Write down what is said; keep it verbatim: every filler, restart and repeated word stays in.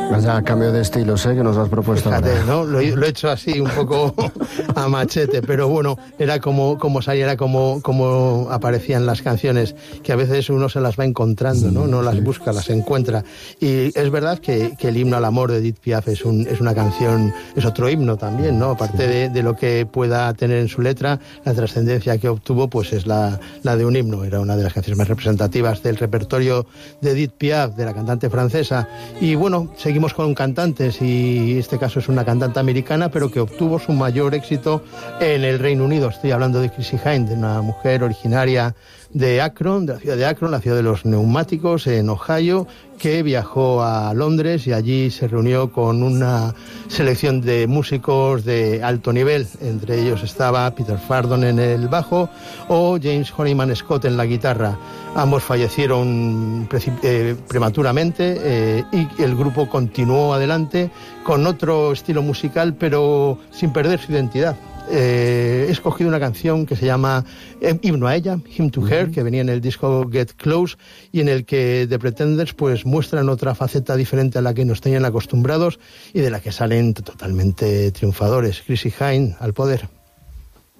Vaya cambio de estilo, sé que nos has propuesto. Fíjate, ¿no? Lo, lo he hecho así un poco a machete, pero bueno, era como, como salía, era como, como aparecían las canciones, que a veces uno se las va encontrando, ¿no? No las busca, las encuentra. Y es verdad que, que el himno al amor de Edith Piaf es, un, es una canción, es otro himno también, ¿no? Aparte de, de lo que pueda tener en su letra, la trascendencia que obtuvo, pues es la, la de un himno. Era una de las canciones más representativas del repertorio de Edith Piaf, de la cantante francesa. Y bueno, seguimos con cantantes, y este caso es una cantante americana, pero que obtuvo su mayor éxito en el Reino Unido. Estoy hablando de Chrissie Hynde, de una mujer originaria de Akron, de la ciudad de Akron, la ciudad de los neumáticos, en Ohio, que viajó a Londres y allí se reunió con una selección de músicos de alto nivel. Entre ellos estaba Peter Frampton en el bajo o James Honeyman Scott en la guitarra. Ambos fallecieron eh, prematuramente eh, y el grupo continuó adelante con otro estilo musical, pero sin perder su identidad. Eh, he escogido una canción que se llama eh, Himno a ella, Hymn to Her, que venía en el disco Get Close, y en el que The Pretenders pues muestran otra faceta diferente a la que nos tenían acostumbrados y de la que salen totalmente triunfadores. Chrissie Hynde al poder.